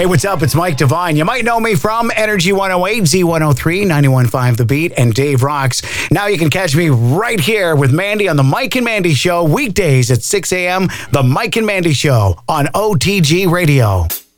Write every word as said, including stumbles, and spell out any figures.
Hey, what's up? It's Mike Devine. You might know me from Energy one oh eight, Z one oh three, ninety-one point five The Beat, and Dave Rocks. Now you can catch me right here with Mandy on The Mike and Mandy Show, weekdays at six a.m. The Mike and Mandy Show on O T G Radio.